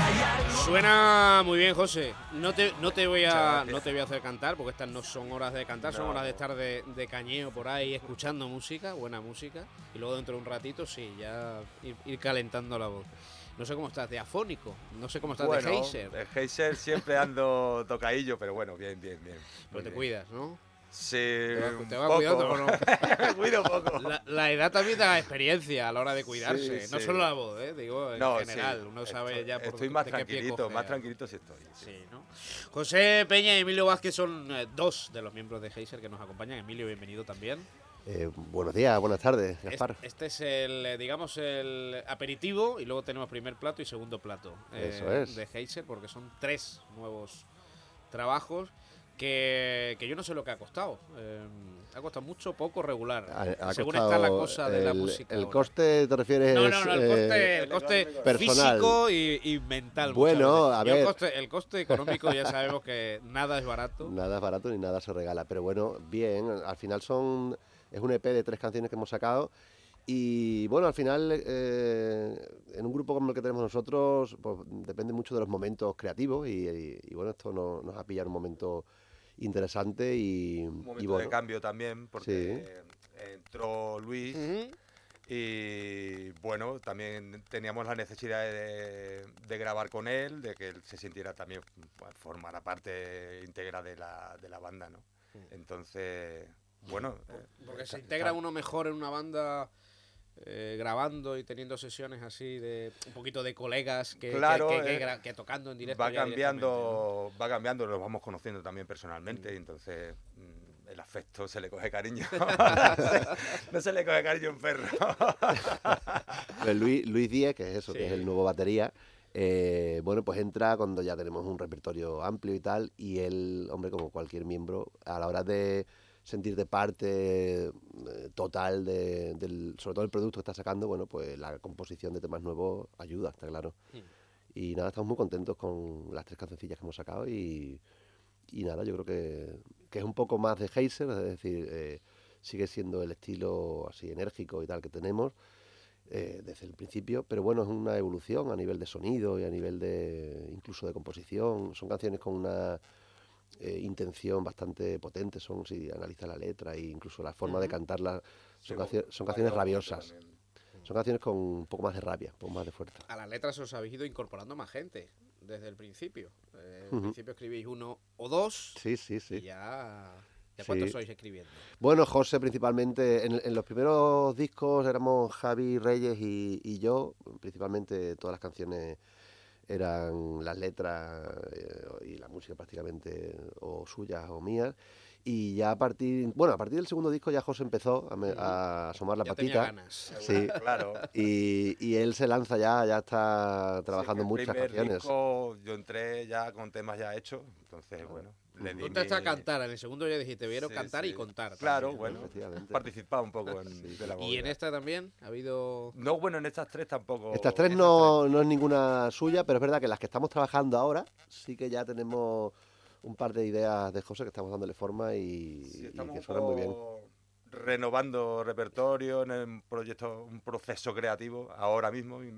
Suena muy bien, José. No te voy a Muchas hacer cantar, porque estas no son horas de cantar, son horas de estar de cañeo por ahí, escuchando música, buena música, y luego dentro de un ratito, sí, ya ir calentando la voz. No sé cómo estás de afónico, no sé cómo estás de Bueno, geyser, de geyser siempre ando tocadillo, pero bueno, bien. pero Muy te bien. cuidas, ¿no? Sí, ¿Te un vas poco. cuidando o no? Me cuido poco. La edad también da experiencia a la hora de Sí, cuidarse, no sí. solo la voz, digo, en No, general, sí. uno sabe ya por Estoy más de qué pie más coger. tranquilito sí estoy. Sí. Sí, ¿no? José Peña y Emilio Vázquez son dos de los miembros de Geyser que nos acompañan. Emilio, bienvenido también. Buenos días, buenas tardes, Gaspar. Este es el, digamos, el aperitivo y luego tenemos primer plato y segundo plato Eso es. de Geyser, porque son 3 nuevos trabajos que yo no sé lo que ha costado. Ha costado mucho, poco, regular. Ha según costado está la cosa de la música. ¿El ahora. coste te refieres? No, el coste personal. físico y mental. Bueno, muchas a veces. ver. El coste económico ya sabemos que nada es barato. Nada es barato ni nada se regala, pero bueno, bien, al final es un EP de 3 canciones que hemos sacado y bueno, al final en un grupo como el que tenemos nosotros, pues depende mucho de los momentos creativos y bueno, esto nos ha pillado un momento interesante Un momento bueno, de cambio también, porque entró Luis. Y bueno, también teníamos la necesidad de grabar con él, de que él se sintiera también, bueno, formara parte íntegra de la banda, ¿no? Entonces, bueno. Porque se integra uno mejor en una banda grabando y teniendo sesiones así de un poquito de colegas que tocando en directo. Va ya cambiando, nos vamos conociendo también personalmente, y entonces el afecto se le coge cariño. No se le coge cariño a un perro. Pues Luis Díez, que es eso, que es el nuevo batería, bueno, pues entra cuando ya tenemos un repertorio amplio y tal, y él, hombre, como cualquier miembro, a la hora de sentirte parte total sobre todo el producto que está sacando, bueno, pues la composición de temas nuevos ayuda, está claro. Y nada, estamos muy contentos con las 3 cancioncillas que hemos sacado y nada, yo creo que es un poco más de Geyser, es decir, sigue siendo el estilo así enérgico y tal que tenemos desde el principio, pero bueno, es una evolución a nivel de sonido y a nivel de incluso de composición. Son canciones con una intención bastante potente, si analizas la letra e incluso la forma de cantarla, son canciones rabiosas. Son canciones con un poco más de rabia, un poco más de fuerza. A las letras os habéis ido incorporando más gente desde el principio. Al principio escribís 1 o 2. Sí. Y ya ¿cuántos sois escribiendo? Bueno, José principalmente, en los primeros discos éramos Javi Reyes y yo, principalmente todas las canciones eran las letras y la música prácticamente o suyas o mías. Y ya a partir del segundo disco ya José empezó a asomar la ya patita. Tenía ganas. Sí, claro. Y él se lanza ya está trabajando muchas canciones. En el primer disco yo entré ya con temas ya hechos, entonces bueno. Tú entraste a cantar, en el segundo ya dijiste, quiero cantar y contar. Claro, también, bueno, participaba un poco de la movida. ¿Y en esta también ha habido...? No, bueno, en estas 3 tampoco. Estas 3 no es ninguna suya, pero es verdad que las que estamos trabajando ahora sí que ya tenemos un par de ideas de José que estamos dándole forma y que suenan muy bien. Renovando repertorio en un proceso creativo ahora mismo